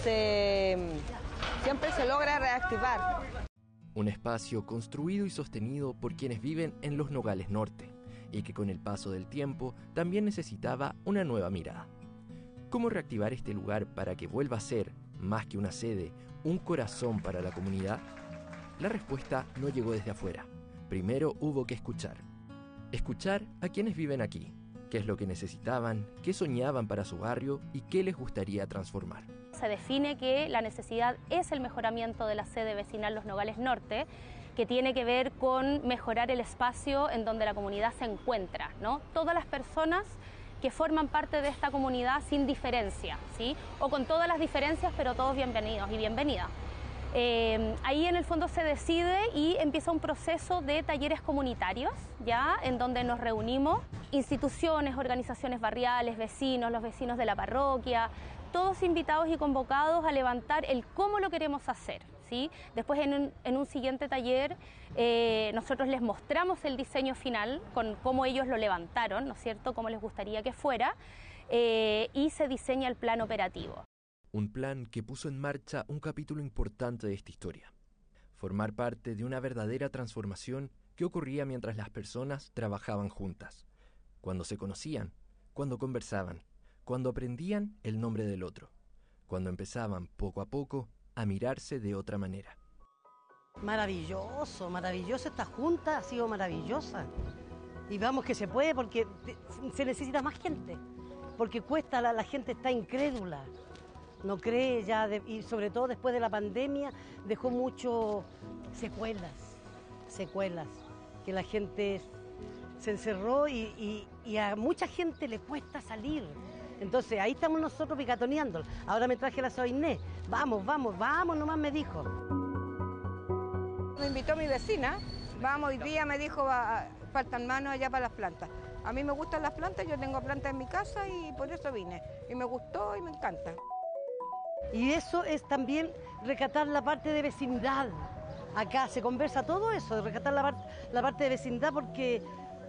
siempre se logra reactivar. Un espacio construido y sostenido por quienes viven en Los Nogales Norte y que con el paso del tiempo también necesitaba una nueva mirada. ¿Cómo reactivar este lugar para que vuelva a ser, más que una sede, un corazón para la comunidad? La respuesta no llegó desde afuera. Primero hubo que escuchar. Escuchar a quienes viven aquí, qué es lo que necesitaban, qué soñaban para su barrio y qué les gustaría transformar. Se define que la necesidad es el mejoramiento de la sede vecinal Los Nogales Norte, que tiene que ver con mejorar el espacio en donde la comunidad se encuentra, ¿no? Todas las personas que forman parte de esta comunidad sin diferencia, ¿sí? O con todas las diferencias, pero todos bienvenidos y bienvenidas. Ahí en el fondo se decide y empieza un proceso de talleres comunitarios, ya en donde nos reunimos instituciones, organizaciones barriales, vecinos, los vecinos de la parroquia, todos invitados y convocados a levantar el cómo lo queremos hacer, ¿sí? Después en un siguiente taller nosotros les mostramos el diseño final con cómo ellos lo levantaron, ¿no es cierto?, cómo les gustaría que fuera, y se diseña el plan operativo. Un plan que puso en marcha un capítulo importante de esta historia. Formar parte de una verdadera transformación que ocurría mientras las personas trabajaban juntas, cuando se conocían, cuando conversaban, cuando aprendían el nombre del otro, cuando empezaban poco a poco a mirarse de otra manera. Maravilloso, maravilloso, esta junta ha sido maravillosa. Y vamos que se puede porque se necesita más gente, porque cuesta, la gente está incrédula. No cree ya, y sobre todo después de la pandemia dejó mucho secuelas, que la gente se encerró y a mucha gente le cuesta salir. Entonces ahí estamos nosotros picatoneando. Ahora me traje la Soa Inés, vamos, nomás me dijo. Me invitó mi vecina, vamos, hoy día me dijo, faltan manos allá para las plantas. A mí me gustan las plantas, yo tengo plantas en mi casa y por eso vine. Y me gustó y me encanta. Y eso es también rescatar la parte de vecindad. Acá se conversa todo eso, de rescatar la parte de vecindad, porque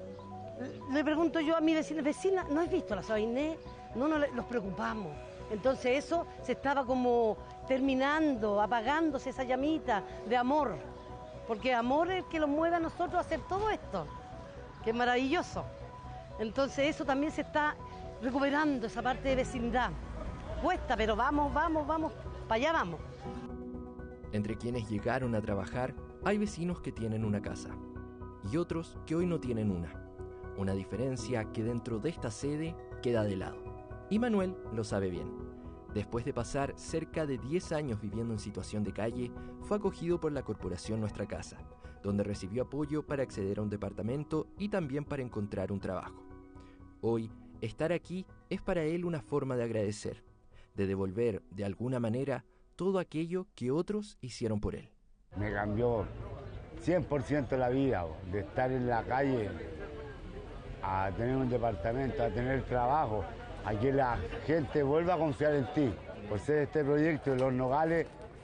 le pregunto yo a mi vecina, ¿no has visto la Soa Inés? No nos preocupamos. Entonces eso se estaba como terminando, apagándose esa llamita de amor, porque amor es el que nos mueve a nosotros a hacer todo esto, que es maravilloso. Entonces eso también se está recuperando, esa parte de vecindad. Cuesta, pero vamos, para allá vamos. Entre quienes llegaron a trabajar, hay vecinos que tienen una casa y otros que hoy no tienen una diferencia que dentro de esta sede queda de lado. Y Manuel lo sabe bien. Después de pasar cerca de 10 años viviendo en situación de calle, fue acogido por la corporación Nuestra Casa, donde recibió apoyo para acceder a un departamento y también para encontrar un trabajo. Hoy, estar aquí es para él una forma de agradecer, de devolver de alguna manera todo aquello que otros hicieron por él. Me cambió 100% la vida, de estar en la calle a tener un departamento, a tener trabajo, a que la gente vuelva a confiar en ti. Por ser este proyecto de Los Nogales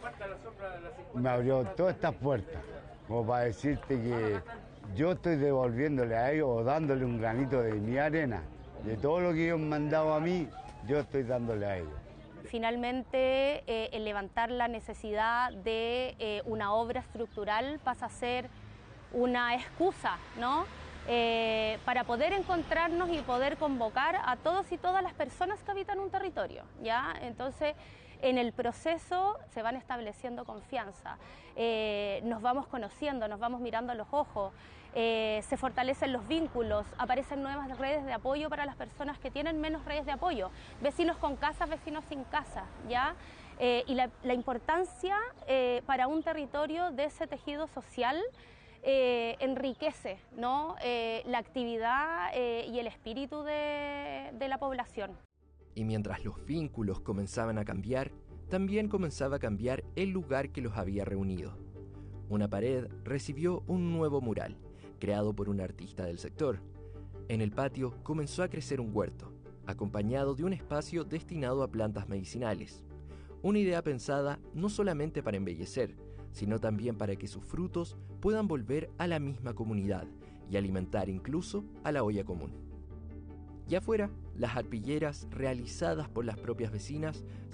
me abrió todas estas puertas, como para decirte que yo estoy devolviéndole a ellos o dándole un granito de mi arena, de todo lo que ellos me han dado a mí, yo estoy dándole a ellos. Finalmente, el levantar la necesidad de una obra estructural pasa a ser una excusa, ¿no? Para poder encontrarnos y poder convocar a todos y todas las personas que habitan un territorio, ¿ya? Entonces, en el proceso se van estableciendo confianza, nos vamos conociendo, nos vamos mirando a los ojos, se fortalecen los vínculos, aparecen nuevas redes de apoyo para las personas que tienen menos redes de apoyo, vecinos con casas, vecinos sin casa, ¿ya? Y la importancia para un territorio de ese tejido social enriquece, ¿no? La actividad y el espíritu de la población. Y mientras los vínculos comenzaban a cambiar, también comenzaba a cambiar el lugar que los había reunido. Una pared recibió un nuevo mural, creado por un artista del sector. En el patio comenzó a crecer un huerto, acompañado de un espacio destinado a plantas medicinales. Una idea pensada no solamente para embellecer, sino también para que sus frutos puedan volver a la misma comunidad y alimentar incluso a la olla común. Y afuera, las arpilleras realizadas por las propias vecinas